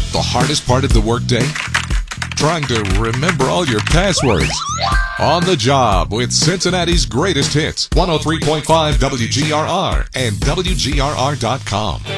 The hardest part of the workday? Trying to remember all your passwords. On the job with Cincinnati's greatest hits. 103.5 WGRR and WGRR.com.